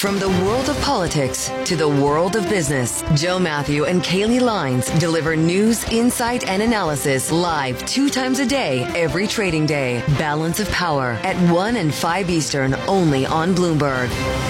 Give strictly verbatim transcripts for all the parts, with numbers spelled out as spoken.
From the world of politics to the world of business, Joe Matthew and Kaylee Lines deliver news, insight, and analysis live two times a day, every trading day. Balance of Power at one and five Eastern, only on Bloomberg.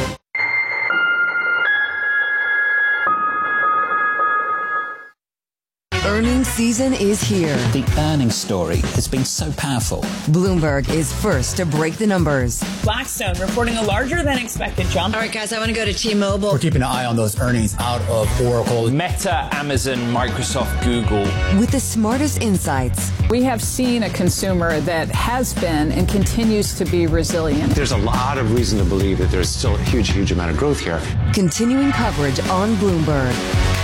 Earnings season is here. The earnings story has been so powerful. Bloomberg is first to break the numbers. Blackstone reporting a larger than expected jump. All right, guys, I want to go to T-Mobile. We're keeping an eye on those earnings out of Oracle. Meta, Amazon, Microsoft, Google. With the smartest insights. We have seen a consumer that has been and continues to be resilient. There's a lot of reason to believe that there's still a huge, huge amount of growth here. Continuing coverage on Bloomberg.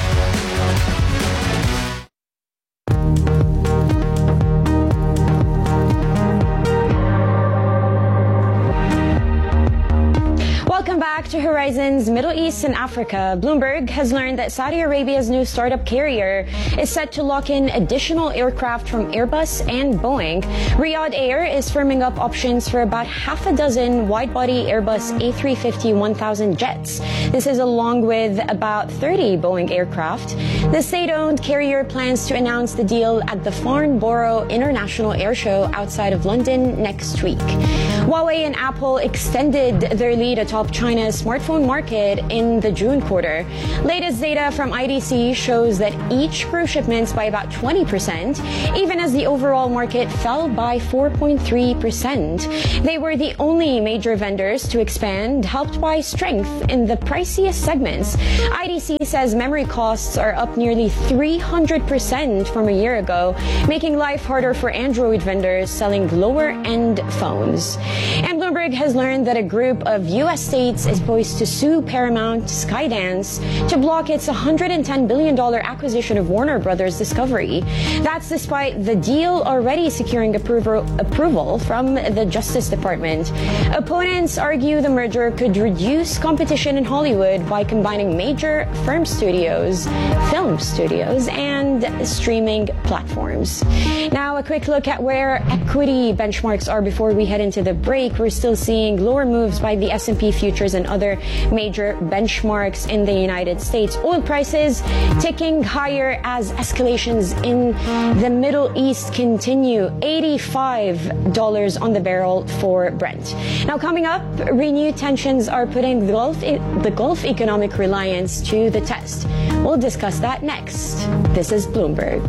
Welcome back to Horizons Middle East and Africa. Bloomberg has learned that Saudi Arabia's new startup carrier is set to lock in additional aircraft from Airbus and Boeing. Riyadh Air is firming up options for about half a dozen wide-body Airbus A three fifty one thousand jets. This is along with about thirty Boeing aircraft. The state-owned carrier plans to announce the deal at the Farnborough International Air Show outside of London next week. Huawei and Apple extended their lead atop China's smartphone market in the June quarter. Latest data from I D C shows that each grew shipments by about twenty percent, even as the overall market fell by four point three percent. They were the only major vendors to expand, helped by strength in the priciest segments. I D C says memory costs are up nearly three hundred percent from a year ago, making life harder for Android vendors selling lower-end phones. And Bloomberg has learned that a group of U S states is poised to sue Paramount Skydance to block its one hundred ten billion dollars acquisition of Warner Brothers Discovery. That's despite the deal already securing approval, approval from the Justice Department. Opponents argue the merger could reduce competition in Hollywood by combining major film studios, film studios, and streaming platforms. Now, a quick look at where equity benchmarks are before we head into the break. We're still seeing lower moves by the S and P futures and other major benchmarks in the United States. Oil prices ticking higher as escalations in the Middle East continue. eighty-five dollars on the barrel for Brent. Now, coming up, renewed tensions are putting the Gulf, the Gulf economic reliance to the test. We'll discuss that next. This is Bloomberg.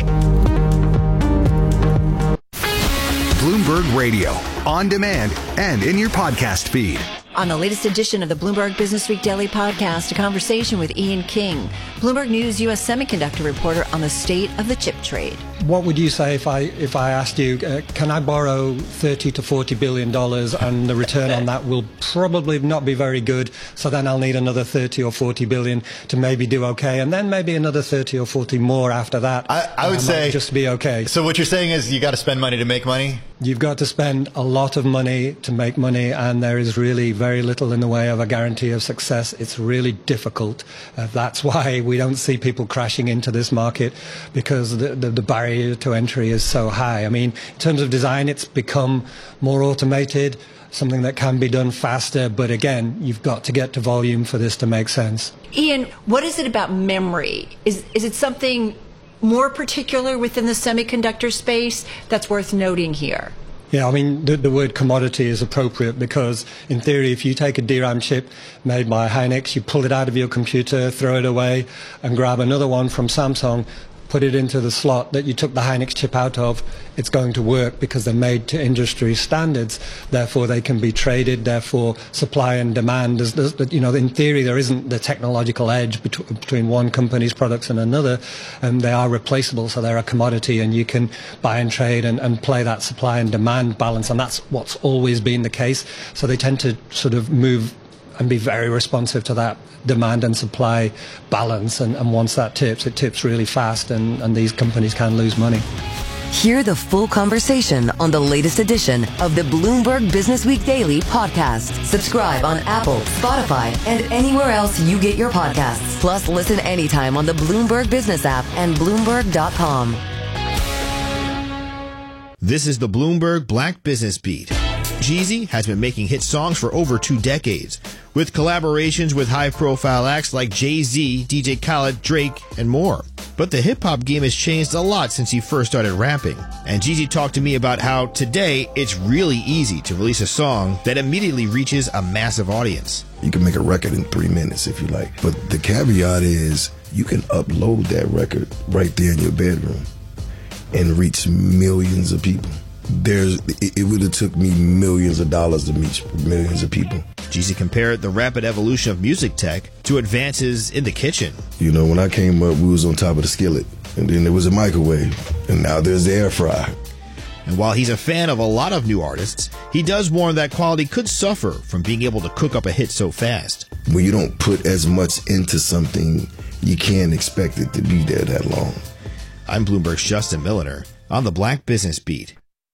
Bloomberg Radio, on demand and in your podcast feed. On the latest edition of the Bloomberg Business Week Daily Podcast, a conversation with Ian King, Bloomberg News U S semiconductor reporter on the state of the chip trade. What would you say if I if I asked you, uh, can I borrow thirty to forty billion dollars and the return on that will probably not be very good, so then I'll need another thirty or forty billion to maybe do okay, and then maybe another thirty or forty more after that. I, I would say just to be okay. So what you're saying is you got to spend money to make money? You've got to spend a lot of money to make money, and there is really very little in the way of a guarantee of success. It's really difficult. Uh, that's why we don't see people crashing into this market, because the, the, the barrier to entry is so high. I mean, in terms of design, it's become more automated, something that can be done faster. But again, you've got to get to volume for this to make sense. Ian, what is it about memory? Is, is it something more particular within the semiconductor space that's worth noting here? Yeah, I mean, the, the word commodity is appropriate because, in theory, if you take a D RAM chip made by Hynix, you pull it out of your computer, throw it away, and grab another one from Samsung, put it into the slot that you took the Hynix chip out of, it's going to work because they're made to industry standards. Therefore, they can be traded. Therefore, supply and demand, is, you know, in theory, there isn't the technological edge between, between one company's products and another, and they are replaceable, so they're a commodity, and you can buy and trade and, and play that supply and demand balance, and that's what's always been the case. So they tend to sort of move and be very responsive to that demand and supply balance. And, and once that tips, it tips really fast, and, and these companies can lose money. Hear the full conversation on the latest edition of the Bloomberg Business Week Daily Podcast. Subscribe on Apple, Spotify, and anywhere else you get your podcasts. Plus, listen anytime on the Bloomberg Business app and Bloomberg dot com. This is the Bloomberg Black Business Beat. Jeezy has been making hit songs for over two decades, with collaborations with high-profile acts like Jay-Z, D J Khaled, Drake, and more. But the hip-hop game has changed a lot since he first started rapping, and Jeezy talked to me about how today it's really easy to release a song that immediately reaches a massive audience. You can make a record in three minutes if you like, but the caveat is you can upload that record right there in your bedroom and reach millions of people. There's, it, it would have took me millions of dollars to reach millions of people. Jeezy compared the rapid evolution of music tech to advances in the kitchen. You know, when I came up, we was on top of the skillet, and then there was a microwave, and now there's the air fryer. And while he's a fan of a lot of new artists, he does warn that quality could suffer from being able to cook up a hit so fast. When you don't put as much into something, you can't expect it to be there that long. I'm Bloomberg's Justin Milliner on the Black Business Beat.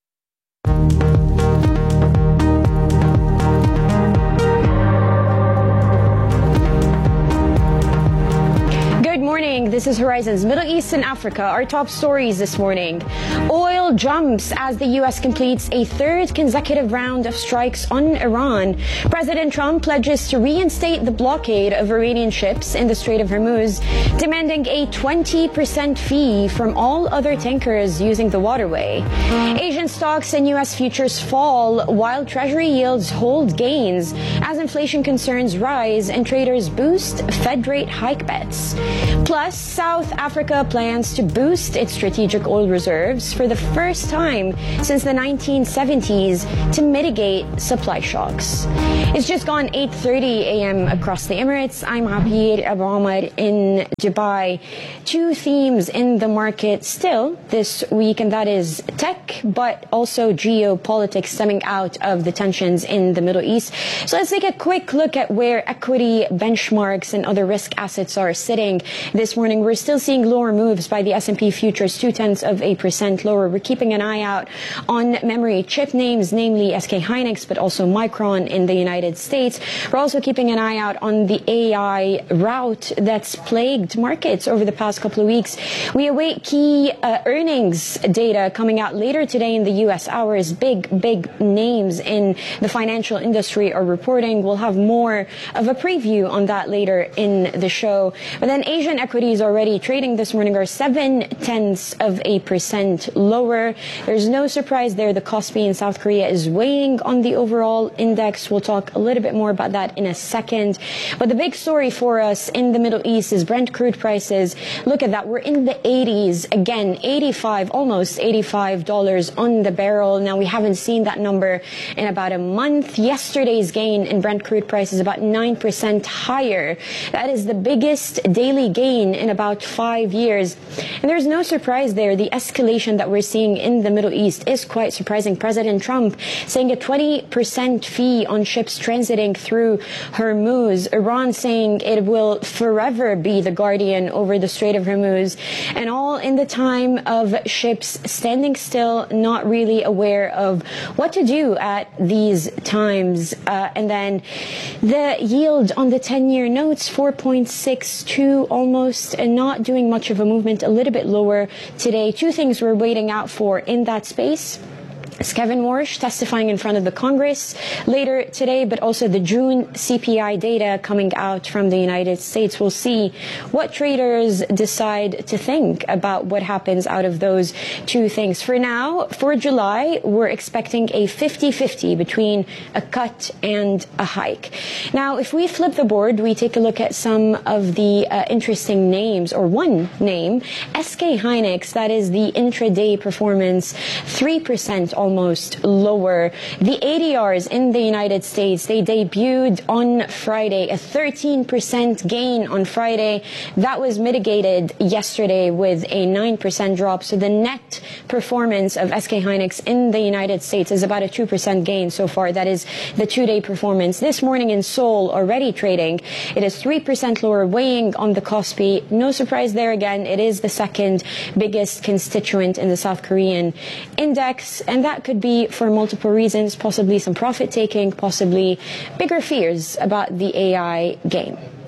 Good morning. This is Horizons Middle East and Africa. Our top stories this morning. Oil jumps as the U S completes a third consecutive round of strikes on Iran. President Trump pledges to reinstate the blockade of Iranian ships in the Strait of Hormuz, demanding a twenty percent fee from all other tankers using the waterway. Asian stocks and U S futures fall while Treasury yields hold gains as inflation concerns rise and traders boost Fed rate hike bets. Plus, South Africa plans to boost its strategic oil reserves for the first time since the nineteen seventies to mitigate supply shocks. It's just gone eight thirty a.m. across the Emirates. I'm Abir Abu Omar in Dubai. Two themes in the market still this week, and that is tech, but also geopolitics stemming out of the tensions in the Middle East. So let's take a quick look at where equity benchmarks and other risk assets are sitting this morning. We're still seeing lower moves by the S and P futures, two-tenths of a percent lower. We're keeping an eye out on memory chip names, namely S K Hynix, but also Micron in the United States. We're also keeping an eye out on the A I rout that's plagued markets over the past couple of weeks. We await key uh, earnings data coming out later today in the U S hours. Big, big names in the financial industry are reporting. We'll have more of a preview on that later in the show. But then Asian equities already trading this morning are seven tenths of a percent lower. There's no surprise there. The Kospi in South Korea is weighing on the overall index. We'll talk a little bit more about that in a second. But the big story for us in the Middle East is Brent crude prices. Look at that. We're in the eighties again, eighty-five, almost eighty-five dollars on the barrel. Now, we haven't seen that number in about a month. Yesterday's gain in Brent crude price is about nine percent higher. That is the biggest daily gain in about five years. And there's no surprise there. The escalation that we're seeing in the Middle East is quite surprising. President Trump saying a twenty percent fee on ships transiting through Hormuz. Iran saying it will forever be the guardian over the Strait of Hormuz. And all in the time of ships standing still, not really aware of what to do at these times. Uh, and then the yield on the ten-year notes, four point six two almost, and not doing much of a movement, a little bit lower today. Two things we're waiting out for in that space. It's Kevin Warsh testifying in front of the Congress later today, but also the June C P I data coming out from the United States. We'll see what traders decide to think about what happens out of those two things. For now, for July, we're expecting a fifty-fifty between a cut and a hike. Now, if we flip the board, we take a look at some of the uh, interesting names, or one name, S K Hynix. That is the intraday performance, three percent almost lower. The A D Rs in the United States, they debuted on Friday, a thirteen percent gain on Friday. That was mitigated yesterday with a nine percent drop. So the net performance of S K Hynix in the United States is about a two percent gain so far. That is the two-day performance. This morning in Seoul, already trading, it is three percent lower, weighing on the Kospi. No surprise there again. It is the second biggest constituent in the South Korean index, and that could be for multiple reasons, possibly some profit taking, possibly bigger fears about the A I game.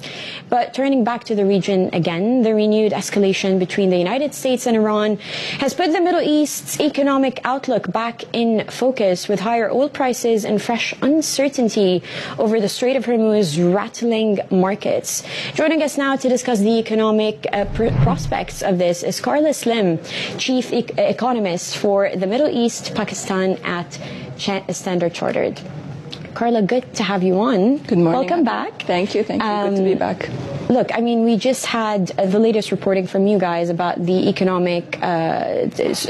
But turning back to the region again, the renewed escalation between the United States and Iran has put the Middle East's economic outlook back in focus, with higher oil prices and fresh uncertainty over the Strait of Hormuz rattling markets. Joining us now to discuss the economic uh, pr- prospects of this is Carla Slim, Chief e- Economist for the Middle East, Pakistan at Ch- Standard Chartered. Carla, good to have you on. Good morning. Welcome back. Thank you. Thank you. Um, good to be back. Look, I mean, we just had uh, the latest reporting from you guys about the economic uh,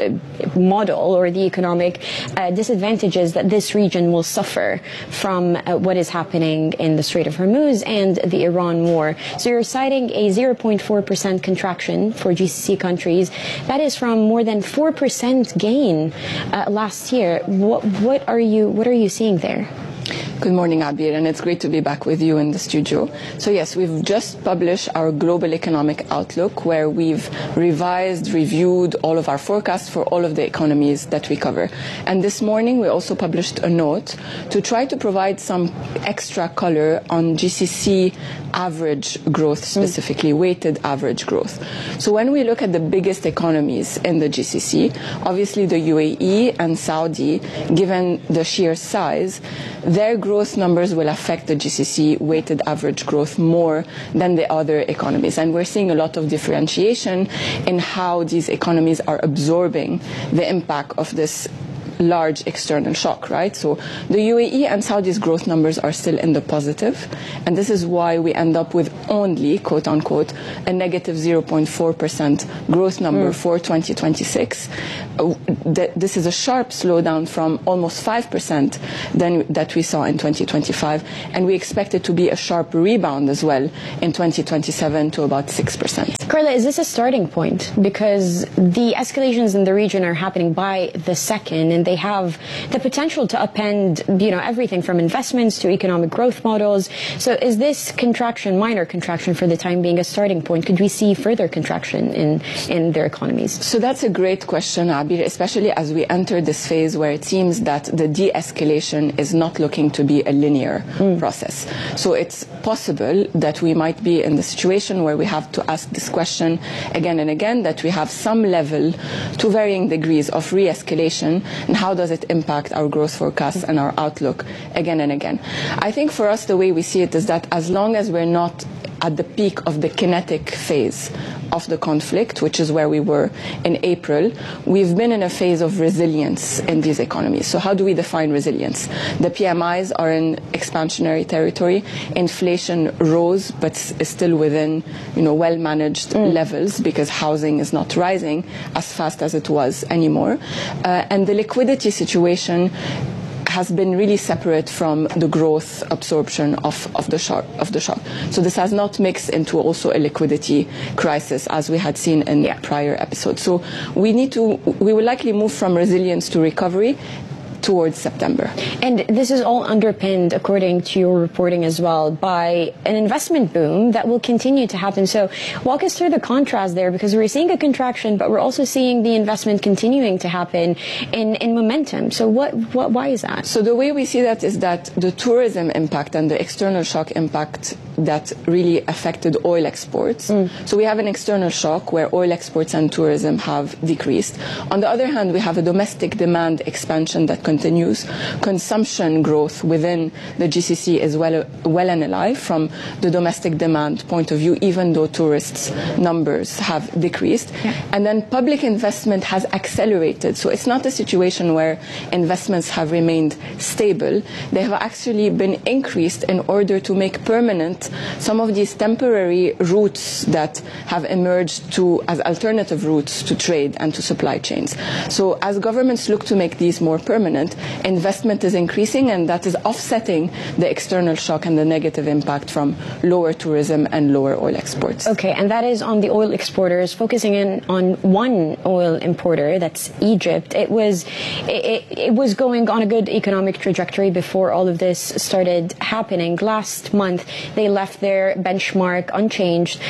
model or the economic uh, disadvantages that this region will suffer from uh, what is happening in the Strait of Hormuz and the Iran war. So you're citing a zero point four percent contraction for G C C countries. That is from more than four percent gain uh, last year. What, what are you, what are you seeing there? Good morning, Abir, and it's great to be back with you in the studio. So yes, we've just published our global economic outlook, where we've revised, reviewed all of our forecasts for all of the economies that we cover. And this morning we also published a note to try to provide some extra color on G C C average growth, specifically mm. weighted average growth. So when we look at the biggest economies in the G C C, obviously the U A E and Saudi, given the sheer size, their growth numbers will affect the G C C weighted average growth more than the other economies. And we're seeing a lot of differentiation in how these economies are absorbing the impact of this large external shock, right? So the U A E and Saudi's growth numbers are still in the positive, and this is why we end up with only, quote unquote, a negative zero point four percent growth number mm. for twenty twenty-six. Uh, th- this is a sharp slowdown from almost five percent than that we saw in twenty twenty-five, and we expect it to be a sharp rebound as well in twenty twenty-seven to about six percent. Carla, is this a starting point? Because the escalations in the region are happening by the second, and they have the potential to upend, you know, everything from investments to economic growth models. So is this contraction, minor contraction for the time being, a starting point? Could we see further contraction in, in their economies? So that's a great question, Abir, especially as we enter this phase where it seems that the de-escalation is not looking to be a linear mm. process. So it's possible that we might be in the situation where we have to ask this question again and again, that we have some level to varying degrees of re-escalation, and how does it impact our growth forecasts and our outlook again and again. I think for us, the way we see it is that as long as we're not at the peak of the kinetic phase of the conflict, which is where we were in April, we've been in a phase of resilience in these economies. So how do we define resilience? The P M Is are in expansionary territory. Inflation rose, but is still within, you know, well-managed mm. levels, because housing is not rising as fast as it was anymore. Uh, and the liquidity situation has been really separate from the growth absorption of, of the shock of the shock. So this has not mixed into also a liquidity crisis as we had seen in yeah. prior episodes. So we need to we will likely move from resilience to recovery towards September. And this is all underpinned, according to your reporting as well, by an investment boom that will continue to happen. So walk us through the contrast there, because we're seeing a contraction, but we're also seeing the investment continuing to happen in, in momentum. So what, what, why is that? So the way we see that is that the tourism impact and the external shock impact that really affected oil exports. Mm. So we have an external shock where oil exports and tourism have decreased. On the other hand, we have a domestic demand expansion that continues. Consumption growth within the G C C is well, well and alive from the domestic demand point of view, even though tourists' numbers have decreased. Yeah. And then public investment has accelerated. So it's not a situation where investments have remained stable. They have actually been increased in order to make permanent some of these temporary routes that have emerged to as alternative routes to trade and to supply chains. So as governments look to make these more permanent, investment is increasing, and that is offsetting the external shock and the negative impact from lower tourism and lower oil exports. Okay, and that is on the oil exporters, focusing in on one oil importer, that's Egypt. It was it, it was going on a good economic trajectory before all of this started happening. Last month, they left their benchmark unchanged.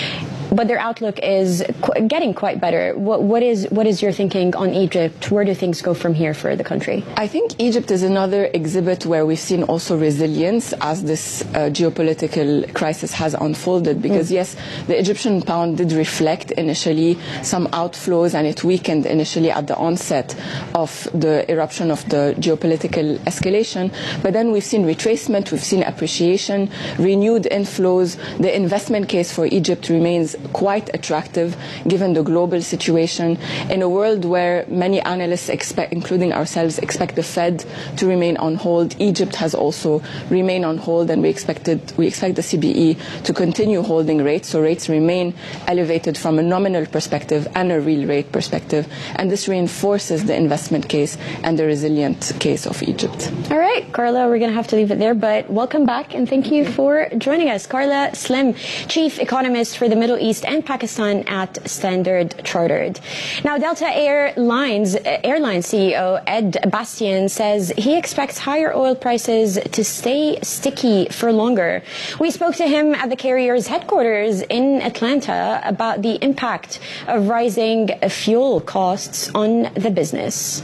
but their outlook is qu- getting quite better. What, what is what is your thinking on Egypt? Where do things go from here for the country? I think Egypt is another exhibit where we've seen also resilience as this uh, geopolitical crisis has unfolded. Because mm. yes, the Egyptian pound did reflect initially some outflows, and it weakened initially at the onset of the eruption of the geopolitical escalation. But then we've seen retracement, we've seen appreciation, renewed inflows. The investment case for Egypt remains quite attractive given the global situation in a world where many analysts expect, including ourselves, expect the Fed to remain on hold. Egypt has also remained on hold, and we expected we expect the C B E to continue holding rates, so rates remain elevated from a nominal perspective and a real rate perspective, and this reinforces the investment case and the resilient case of Egypt. All right, Carla, we're going to have to leave it there, but welcome back and thank you for joining us. Carla Slim, Chief Economist for the Middle East and Pakistan at Standard Chartered. Now, Delta Airlines airline C E O Ed Bastian says he expects higher oil prices to stay sticky for longer. We spoke to him at the carrier's headquarters in Atlanta about the impact of rising fuel costs on the business.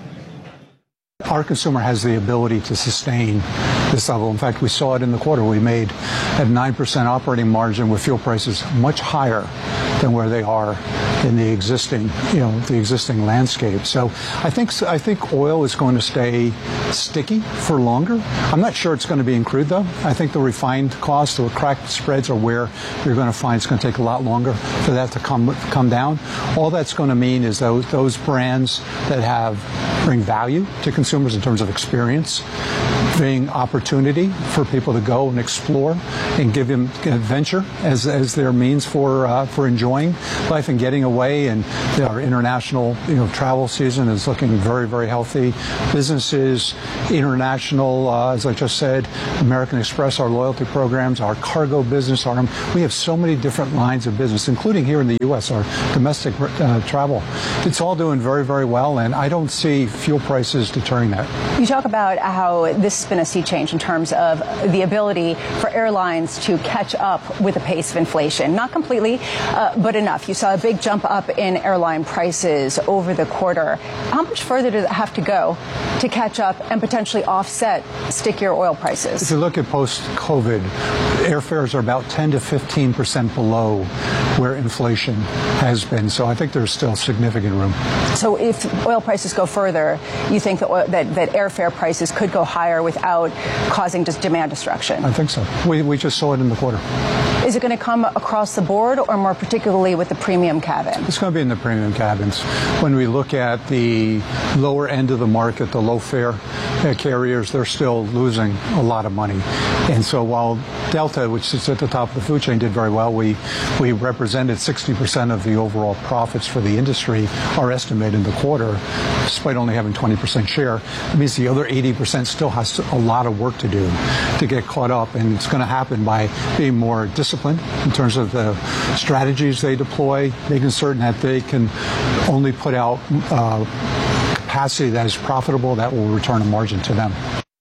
Our consumer has the ability to sustain this level. In fact, we saw it in the quarter. We made a nine percent operating margin with fuel prices much higher than where they are in the existing, you know, the existing landscape. So I think I think oil is going to stay sticky for longer. I'm not sure it's going to be in crude, though. I think the refined costs, the cracked spreads, are where you're going to find it's going to take a lot longer for that to come come down. All that's going to mean is those those brands that have bring value to consumers in terms of experience, bring opportunity for people to go and explore and give them adventure as as their means for uh, for enjoying life and getting away. And our international, you know, travel season is looking very, very healthy. Businesses, international, uh, as I just said, American Express, our loyalty programs, our cargo business, our we have so many different lines of business, including here in the U S, our domestic uh, travel. It's all doing very, very well, and I don't see fuel prices deterring that. You talk about how this has been a sea change in terms of the ability for airlines to catch up with the pace of inflation. Not completely, uh, but enough. You saw a big jump up in airline prices over the quarter. How much further does it have to go to catch up and potentially offset stickier oil prices? If you look at post-COVID, airfares are about ten to fifteen percent below where inflation has been. So I think there's still significant room. So if oil prices go further, you think that, oil, that, that airfare prices could go higher without causing just demand destruction? I think so. We, we just saw it in the quarter. Is it going to come across the board or more particularly with the premium cabin? It's going to be in the premium cabins. When we look at the lower end of the market, the low fare uh, carriers, they're still losing a lot of money. And so while Delta, which sits at the top of the food chain, did very well, we, we represented sixty percent of the overall profits for the industry, our estimate in the quarter, despite only having twenty percent share. It means the other eighty percent still has a lot of work to do to get caught up, and it's going to happen by being more disciplined in terms of the strategies they deploy, making certain that they can only put out uh, capacity that is profitable, that will return a margin to them.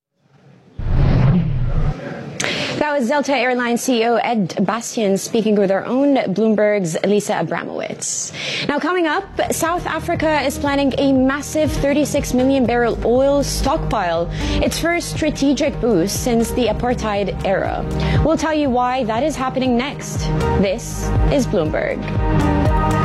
That was Delta Airlines C E O Ed Bastian speaking with our own Bloomberg's Lisa Abramowitz. Now, coming up, South Africa is planning a massive thirty-six million barrel oil stockpile, its first strategic boost since the apartheid era. We'll tell you why that is happening next. This is Bloomberg.